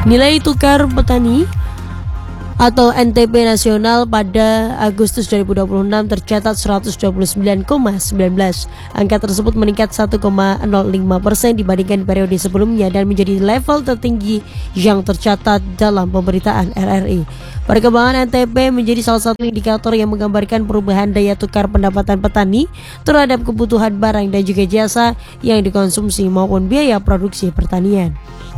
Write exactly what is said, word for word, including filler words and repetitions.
Nilai tukar petani atau N T P nasional pada Agustus dua ribu dua puluh enam tercatat seratus dua puluh sembilan koma satu sembilan. Angka tersebut meningkat satu koma nol lima persen dibandingkan periode sebelumnya dan menjadi level tertinggi yang tercatat dalam pemberitaan R R I. Perkembangan N T P menjadi salah satu indikator yang menggambarkan perubahan daya tukar pendapatan petani terhadap kebutuhan barang dan juga jasa yang dikonsumsi maupun biaya produksi pertanian.